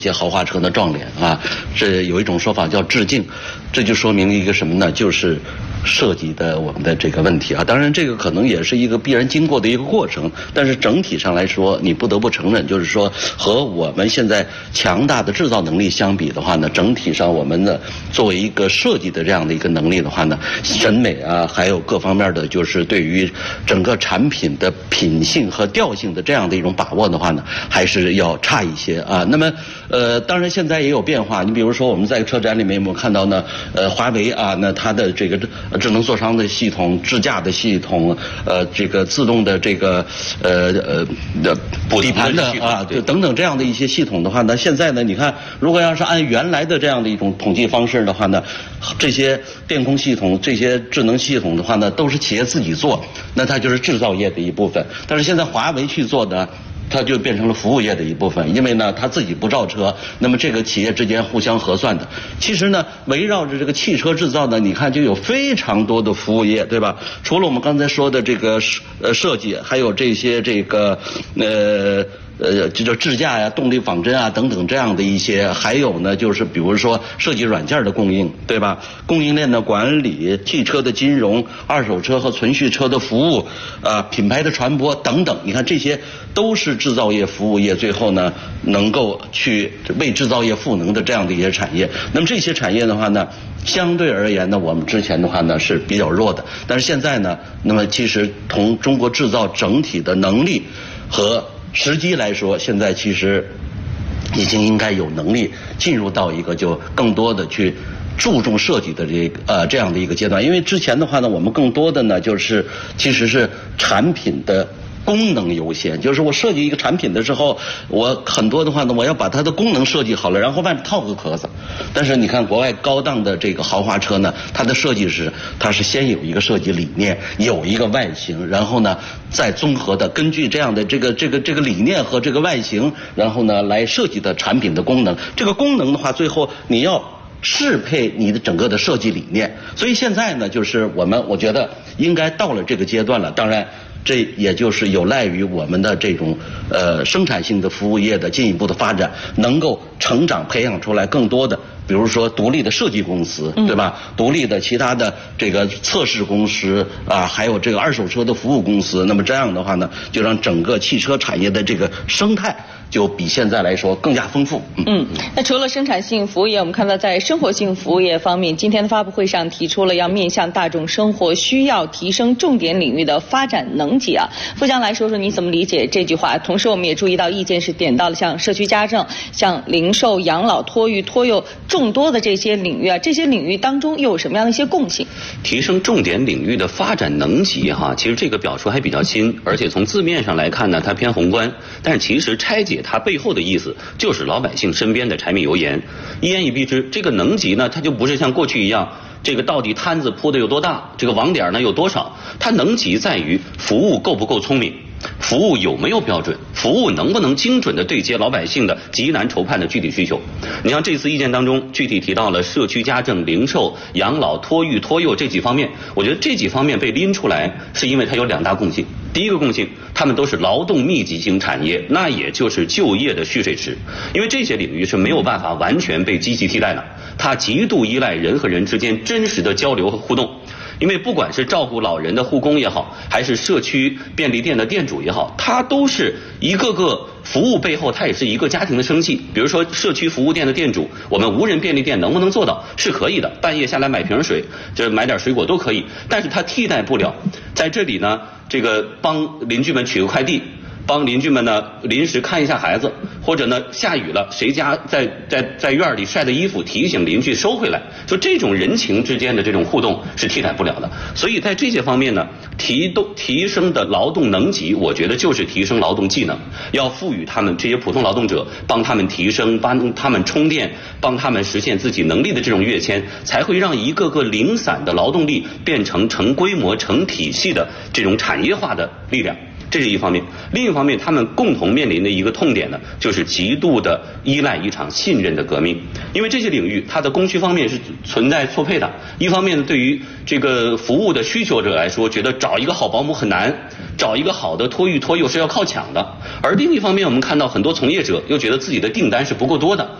些豪华车的撞脸啊，这有一种说法叫致敬，这就说明一个什么呢？就是涉及的我们的这个问题啊。当然，这个可能也是一个必然经过的一个过程，但是整体上来说，你不得不承认，就是说和我们现在强大的制造能力相比的话呢，整体上我们呢作为一个设计的这样的一个能力的话呢，审美啊，还有各方面的，就是对于整个产品的品性和调性的这样的一种把握的话呢，还是要差一些啊。那么当然现在也有变化。你比如说我们在车展里面有没有看到呢？华为啊，那它的这个智能座舱的系统、智驾的系统，这个自动的这个底盘的啊，等等这样的一些系统的话呢，现在呢，你看，如果要是按原来的这样的一种统计方式的话呢，这些电控系统、这些智能系统的话呢，都是企业自己做，那它就是制造业的一部分。但是现在华为去做的，它就变成了服务业的一部分，因为呢，它自己不造车，那么这个企业之间互相核算的。其实呢，围绕着这个汽车制造呢，你看就有非常多的服务业，对吧？除了我们刚才说的这个设计，还有这些这个这叫智驾呀、动力仿真啊等等这样的一些，还有呢就是比如说设计软件的供应，对吧？供应链的管理、汽车的金融、二手车和存续车的服务，品牌的传播等等，你看这些都是制造业、服务业最后呢能够去为制造业赋能的这样的一些产业。那么这些产业的话呢，相对而言呢，我们之前的话呢是比较弱的，但是现在呢，那么其实从中国制造整体的能力和时机来说，现在其实已经应该有能力进入到一个就更多的去注重设计的这样的一个阶段。因为之前的话呢，我们更多的呢就是其实是产品的功能优先，就是我设计一个产品的时候，我很多的话呢，我要把它的功能设计好了，然后外面套个壳子。但是你看国外高档的这个豪华车呢，它的设计是它是先有一个设计理念，有一个外形，然后呢再综合的根据这样的这个理念和这个外形，然后呢来设计的产品的功能。这个功能的话，最后你要适配你的整个的设计理念。所以现在呢，就是我觉得应该到了这个阶段了。当然这也就是有赖于我们的这种生产性的服务业的进一步的发展，能够成长培养出来更多的比如说独立的设计公司，对吧？独立的其他的这个测试公司啊，还有这个二手车的服务公司。那么这样的话呢，就让整个汽车产业的这个生态就比现在来说更加丰富。 那除了生产性服务业，我们看到在生活性服务业方面，今天的发布会上提出了要面向大众生活需要，提升重点领域的发展能级啊。富江来说说你怎么理解这句话？同时我们也注意到意见是点到了像社区家政、像零售、养老、托育、托幼众多的这些领域啊，这些领域当中又有什么样的一些共性？ 提升重点领域的发展能级哈，其实这个表述还比较新，而且从字面上来看呢，它偏宏观，但是其实拆解它背后的意思就是老百姓身边的柴米油盐，一言以蔽之，这个能级呢，它就不是像过去一样，这个到底摊子铺的有多大，这个网点呢有多少，它能级在于服务够不够聪明，服务有没有标准，服务能不能精准的对接老百姓的急难愁盼的具体需求。你像这次意见当中具体提到了社区家政、零售、养老、托育、托幼这几方面，我觉得这几方面被拎出来是因为它有两大共性。第一个共性，他们都是劳动密集型产业，那也就是就业的蓄水池，因为这些领域是没有办法完全被机器替代的，它极度依赖人和人之间真实的交流和互动。因为不管是照顾老人的护工也好，还是社区便利店的店主也好，它都是一个个服务背后，它也是一个家庭的生计。比如说社区服务店的店主，我们无人便利店能不能做到？是可以的，半夜下来买瓶水，就是买点水果都可以，但是它替代不了在这里呢，这个帮邻居们取个快递，帮邻居们呢临时看一下孩子，或者呢下雨了，谁家在院里晒的衣服，提醒邻居收回来，就这种人情之间的这种互动是替代不了的。所以在这些方面呢，提升的劳动能级，我觉得就是提升劳动技能，要赋予他们这些普通劳动者，帮他们提升，帮他们充电，帮他们实现自己能力的这种跃迁，才会让一个个零散的劳动力变成成规模、成体系的这种产业化的力量。 这是一方面。另一方面，他们共同面临的一个痛点呢，就是极度的依赖一场信任的革命。因为这些领域它的供需方面是存在错配的，一方面对于这个服务的需求者来说，觉得找一个好保姆很难，找一个好的托育托幼是要靠抢的，而另一方面我们看到很多从业者又觉得自己的订单是不够多的，